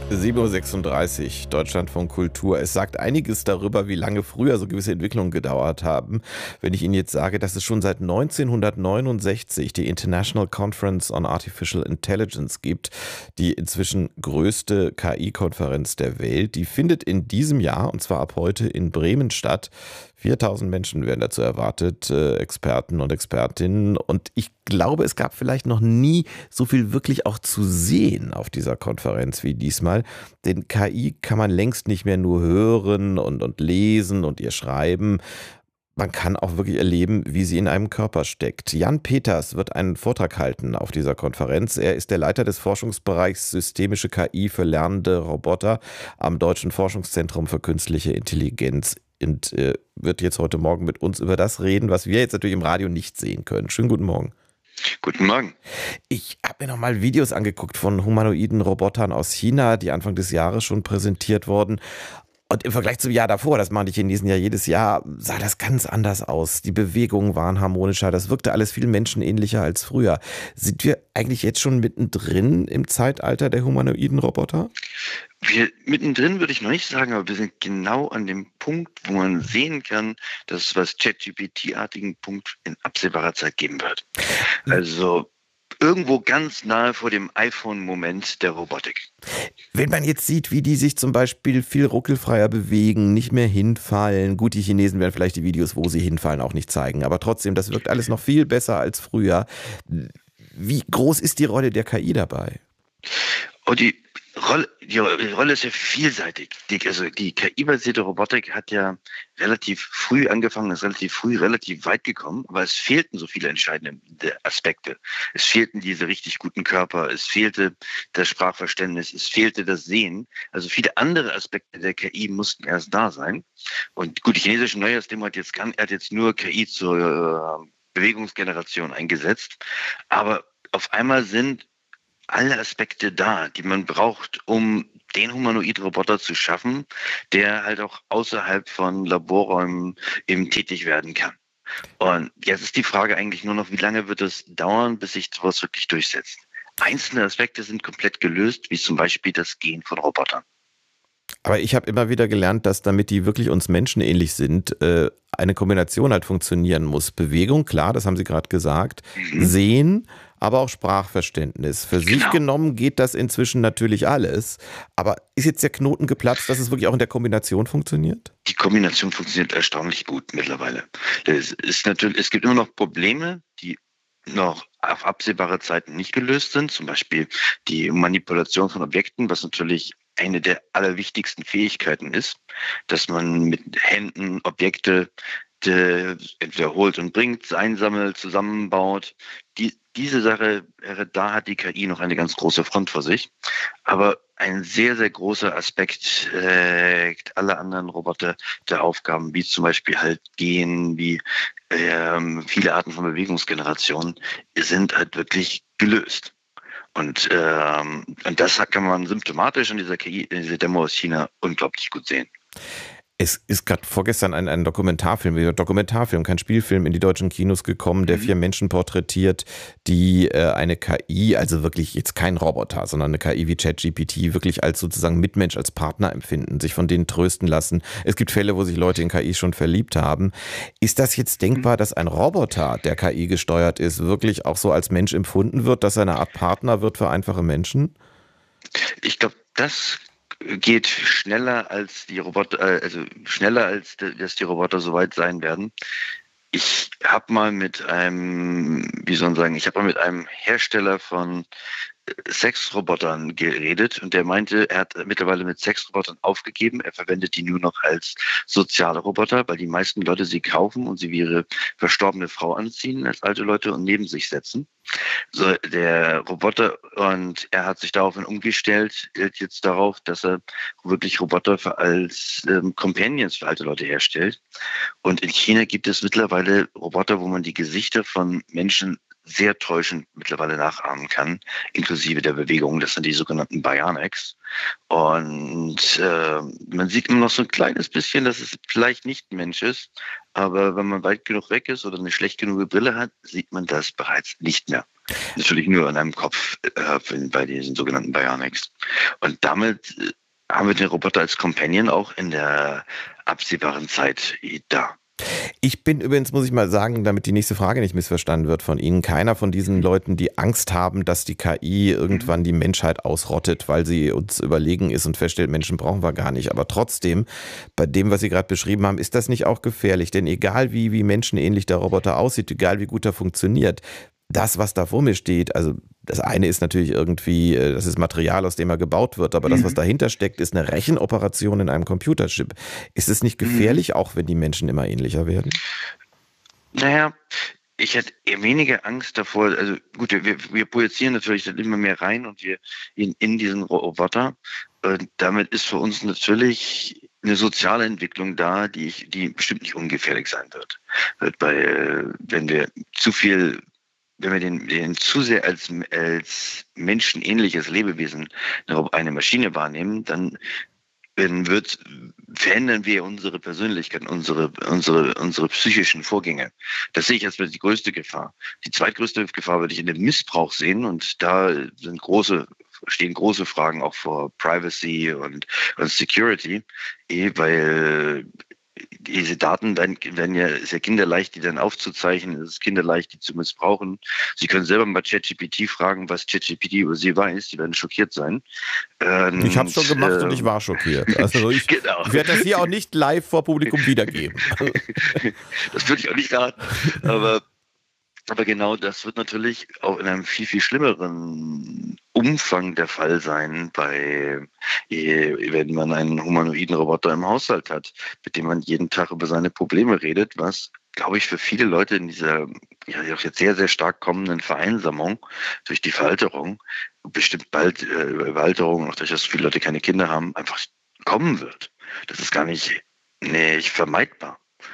7:36 Uhr, Deutschlandfunk Kultur. Es sagt einiges darüber, wie lange früher so gewisse Entwicklungen gedauert haben. Wenn ich Ihnen jetzt sage, dass es schon seit 1969 die International Conference on Artificial Intelligence gibt, die inzwischen größte KI-Konferenz der Welt, die findet in diesem Jahr, und zwar ab heute, in Bremen statt. 4.000 Menschen werden dazu erwartet, Experten und Expertinnen. Und ich glaube, es gab vielleicht noch nie so viel wirklich auch zu sehen auf dieser Konferenz wie diesmal. Denn KI kann man längst nicht mehr nur hören und lesen und ihr schreiben. Man kann auch wirklich erleben, wie sie in einem Körper steckt. Jan Peters wird einen Vortrag halten auf dieser Konferenz. Er ist der Leiter des Forschungsbereichs Systemische KI für lernende Roboter am Deutschen Forschungszentrum für künstliche Intelligenz und wird jetzt heute Morgen mit uns über das reden, was wir jetzt natürlich im Radio nicht sehen können. Schönen guten Morgen. Guten Morgen. Ich habe mir noch mal Videos angeguckt von humanoiden Robotern aus China, die Anfang des Jahres schon präsentiert wurden. Und im Vergleich zum Jahr davor, das machen die Chinesen ja jedes Jahr, sah das ganz anders aus. Die Bewegungen waren harmonischer, das wirkte alles viel menschenähnlicher als früher. Sind wir eigentlich jetzt schon mittendrin im Zeitalter der humanoiden Roboter? Mittendrin würde ich noch nicht sagen, aber wir sind genau an dem Punkt, wo man sehen kann, dass es was ChatGPT-artigen Punkt in absehbarer Zeit geben wird. Also irgendwo ganz nahe vor dem iPhone-Moment der Robotik. Wenn man jetzt sieht, wie die sich zum Beispiel viel ruckelfreier bewegen, nicht mehr hinfallen. Gut, die Chinesen werden vielleicht die Videos, wo sie hinfallen, auch nicht zeigen. Aber trotzdem, das wirkt alles noch viel besser als früher. Wie groß ist die Rolle der KI dabei? Und die Rolle ist ja vielseitig. Die KI-basierte Robotik hat ja relativ früh angefangen, ist relativ früh relativ weit gekommen, aber es fehlten so viele entscheidende Aspekte. Es fehlten diese richtig guten Körper, es fehlte das Sprachverständnis, es fehlte das Sehen. Also viele andere Aspekte der KI mussten erst da sein. Und gut, die chinesische Neujahrsdemo hat jetzt nur KI zur Bewegungsgeneration eingesetzt, aber auf einmal sind alle Aspekte da, die man braucht, um den humanoiden Roboter zu schaffen, der halt auch außerhalb von Laborräumen eben tätig werden kann. Und jetzt ist die Frage eigentlich nur noch, wie lange wird es dauern, bis sich sowas wirklich durchsetzt? Einzelne Aspekte sind komplett gelöst, wie zum Beispiel das Gehen von Robotern. Aber ich habe immer wieder gelernt, dass damit die wirklich uns menschenähnlich sind, eine Kombination halt funktionieren muss. Bewegung, klar, das haben Sie gerade gesagt, Sehen, aber auch Sprachverständnis. Für sich genommen geht das inzwischen natürlich alles. Aber ist jetzt der Knoten geplatzt, dass es wirklich auch in der Kombination funktioniert? Die Kombination funktioniert erstaunlich gut mittlerweile. Es gibt immer noch Probleme, die noch auf absehbare Zeiten nicht gelöst sind. Zum Beispiel die Manipulation von Objekten, was natürlich eine der allerwichtigsten Fähigkeiten ist, dass man mit Händen Objekte entweder holt und bringt, einsammelt, zusammenbaut. Diese Sache, da hat die KI noch eine ganz große Front vor sich. Aber ein sehr, sehr großer Aspekt aller anderen Roboter der Aufgaben, wie zum Beispiel halt Gehen, wie viele Arten von Bewegungsgeneration, sind halt wirklich gelöst. Und das kann man symptomatisch an dieser KI, in dieser Demo aus China unglaublich gut sehen. Es ist gerade vorgestern ein Dokumentarfilm, kein Spielfilm, in die deutschen Kinos gekommen, der 4 Menschen porträtiert, die eine KI, also wirklich jetzt kein Roboter, sondern eine KI wie ChatGPT, wirklich als sozusagen Mitmensch, als Partner empfinden, sich von denen trösten lassen. Es gibt Fälle, wo sich Leute in KI schon verliebt haben. Ist das jetzt denkbar, dass ein Roboter, der KI gesteuert ist, wirklich auch so als Mensch empfunden wird, dass er eine Art Partner wird für einfache Menschen? Ich glaube, das geht schneller als die Roboter, dass die Roboter so weit sein werden. Ich habe mal mit einem Hersteller von Sexrobotern geredet und der meinte, er hat mittlerweile mit Sexrobotern aufgegeben. Er verwendet die nur noch als soziale Roboter, weil die meisten Leute sie kaufen und sie wie ihre verstorbene Frau anziehen als alte Leute und neben sich setzen. So, der Roboter, und er hat sich daraufhin umgestellt, jetzt darauf, dass er wirklich Roboter als Companions für alte Leute herstellt. Und in China gibt es mittlerweile Roboter, wo man die Gesichter von Menschen sehr täuschend mittlerweile nachahmen kann, inklusive der Bewegung. Das sind die sogenannten Bionics. Und man sieht immer noch so ein kleines bisschen, dass es vielleicht nicht ein Mensch ist. Aber wenn man weit genug weg ist oder eine schlecht genug Brille hat, sieht man das bereits nicht mehr. Natürlich nur an einem Kopf bei diesen sogenannten Bionics. Und damit haben wir den Roboter als Companion auch in der absehbaren Zeit da. Ich bin übrigens, muss ich mal sagen, damit die nächste Frage nicht missverstanden wird von Ihnen, keiner von diesen Leuten, die Angst haben, dass die KI irgendwann die Menschheit ausrottet, weil sie uns überlegen ist und feststellt, Menschen brauchen wir gar nicht. Aber trotzdem, bei dem, was Sie gerade beschrieben haben, ist das nicht auch gefährlich? Denn egal wie menschenähnlich der Roboter aussieht, egal wie gut er funktioniert, das, was da vor mir steht, also das eine ist natürlich irgendwie, das ist Material, aus dem er gebaut wird, aber das, was dahinter steckt, ist eine Rechenoperation in einem Computerchip. Ist es nicht gefährlich, auch wenn die Menschen immer ähnlicher werden? Naja, ich hätte eher weniger Angst davor. Also gut, wir projizieren natürlich dann immer mehr rein und wir in diesen Roboter. Und damit ist für uns natürlich eine soziale Entwicklung da, die bestimmt nicht ungefährlich sein wird. Wenn wir zu viel, wenn wir den zu sehr als menschenähnliches Lebewesen eine Maschine wahrnehmen, dann verändern wir unsere Persönlichkeit, unsere psychischen Vorgänge. Das sehe ich als die größte Gefahr. Die zweitgrößte Gefahr würde ich in dem Missbrauch sehen, und da stehen große Fragen auch vor Privacy und Security, weil diese Daten werden ja, ist ja kinderleicht, die dann aufzuzeichnen, es ist kinderleicht, die zu missbrauchen. Sie können selber mal ChatGPT fragen, was ChatGPT über Sie weiß, die werden schockiert sein. Ich habe es schon gemacht und ich war schockiert. Also ich werde das hier auch nicht live vor Publikum wiedergeben. Das würde ich auch nicht raten, aber genau das wird natürlich auch in einem viel, viel schlimmeren Umfang der Fall sein, wenn man einen humanoiden Roboter im Haushalt hat, mit dem man jeden Tag über seine Probleme redet, was, glaube ich, für viele Leute in dieser auch jetzt sehr, sehr stark kommenden Vereinsamung durch die Veralterung, bestimmt bald Überalterung, auch durch das viele Leute keine Kinder haben, einfach kommen wird. Das ist gar nicht vermeidbar.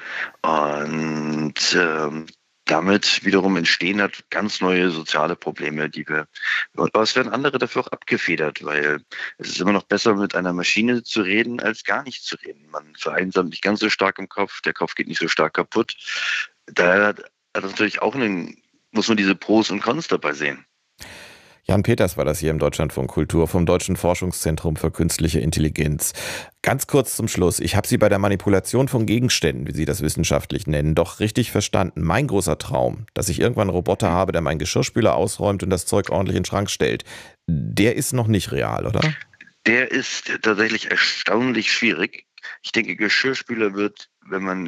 Und damit wiederum entstehen halt ganz neue soziale Probleme, aber es werden andere dafür auch abgefedert, weil es ist immer noch besser, mit einer Maschine zu reden, als gar nicht zu reden. Man vereinsamt nicht ganz so stark im Kopf, der Kopf geht nicht so stark kaputt. Daher hat das natürlich auch muss man diese Pros und Cons dabei sehen. Jan Peters war das hier im Deutschlandfunk Kultur vom Deutschen Forschungszentrum für Künstliche Intelligenz. Ganz kurz zum Schluss. Ich habe Sie bei der Manipulation von Gegenständen, wie Sie das wissenschaftlich nennen, doch richtig verstanden. Mein großer Traum, dass ich irgendwann einen Roboter habe, der meinen Geschirrspüler ausräumt und das Zeug ordentlich in den Schrank stellt, der ist noch nicht real, oder? Der ist tatsächlich erstaunlich schwierig. Ich denke, Geschirrspüler wird, wenn man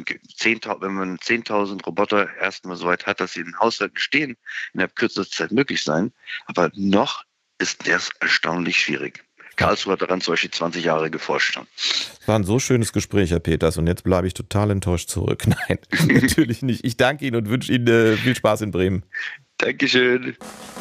10.000 Roboter erstmal so weit hat, dass sie in Haushalten stehen, innerhalb kürzester Zeit möglich sein. Aber noch ist das erstaunlich schwierig. Karlsruhe hat daran zum Beispiel 20 Jahre geforscht. Das war ein so schönes Gespräch, Herr Peters, und jetzt bleibe ich total enttäuscht zurück. Nein, natürlich nicht. Ich danke Ihnen und wünsche Ihnen viel Spaß in Bremen. Dankeschön.